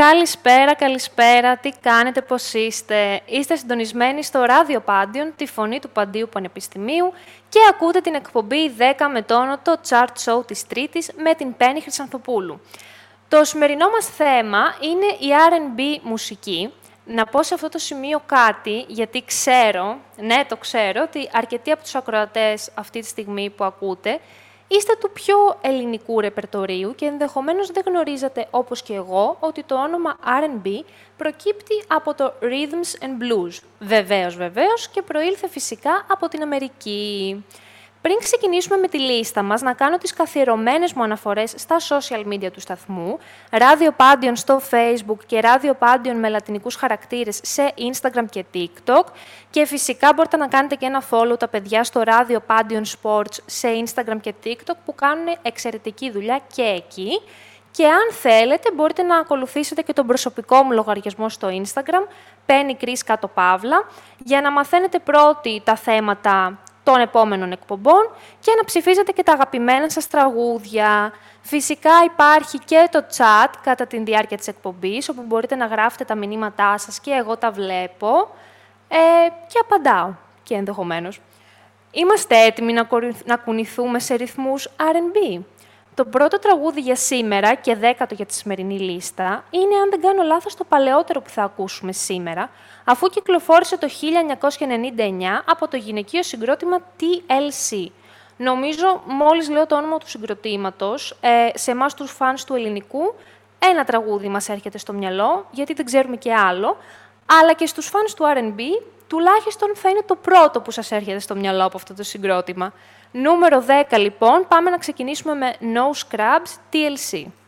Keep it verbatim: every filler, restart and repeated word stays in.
Καλησπέρα, καλησπέρα. Τι κάνετε, πώς είστε? Είστε συντονισμένοι στο ράδιο Πάντιον, τη φωνή του Παντίου Πανεπιστημίου και ακούτε την εκπομπή δέκα με τόνο, το chart show της Τρίτης με την Πέννη Χρυσανθοπούλου. Το σημερινό μας θέμα είναι η αρ εντ μπι μουσική. Να πω σε αυτό το σημείο κάτι, γιατί ξέρω, ναι το ξέρω, ότι αρκετοί από τους ακροατές αυτή τη στιγμή που ακούτε είστε του πιο ελληνικού ρεπερτορίου και ενδεχομένως δεν γνωρίζετε, όπως και εγώ, ότι το όνομα αρ εντ μπι προκύπτει από το Rhythms and Blues. Βεβαίως, βεβαίως, και προήλθε φυσικά από την Αμερική. Πριν ξεκινήσουμε με τη λίστα μας, να κάνω τις καθιερωμένες μου αναφορές στα social media του σταθμού, Ράδιο Πάντιον στο Facebook και Ράδιο Πάντιον με λατινικούς χαρακτήρες σε Instagram και TikTok. Και φυσικά μπορείτε να κάνετε και ένα follow τα παιδιά στο Ράδιο Πάντιον Sports σε Instagram και TikTok που κάνουν εξαιρετική δουλειά και εκεί. Και αν θέλετε μπορείτε να ακολουθήσετε και τον προσωπικό μου λογαριασμό στο Instagram, Penny Chris κάτω παύλα, για να μαθαίνετε πρώτοι τα θέματα των επόμενων εκπομπών και να ψηφίζετε και τα αγαπημένα σας τραγούδια. Φυσικά υπάρχει και το chat κατά τη διάρκεια της εκπομπής, όπου μπορείτε να γράφετε τα μηνύματά σας και εγώ τα βλέπω ε, και απαντάω και ενδεχομένως. Είμαστε έτοιμοι να, κορυ... να κουνηθούμε σε ρυθμούς αρ εντ μπι. Το πρώτο τραγούδι για σήμερα και δέκατο για τη σημερινή λίστα είναι, αν δεν κάνω λάθος, το παλαιότερο που θα ακούσουμε σήμερα, αφού κυκλοφόρησε το χίλια εννιακόσια ενενήντα εννιά από το γυναικείο συγκρότημα τι ελ σι. Νομίζω, μόλις λέω το όνομα του συγκροτήματος, ε, σε εμάς τους φανς του ελληνικού, ένα τραγούδι μας έρχεται στο μυαλό, γιατί δεν ξέρουμε και άλλο, αλλά και στους φανς του αρ εντ μπι, τουλάχιστον θα είναι το πρώτο που σας έρχεται στο μυαλό από αυτό το συγκρότημα. Νούμερο δέκα, λοιπόν, πάμε να ξεκινήσουμε με No Scrubs, τι ελ σι.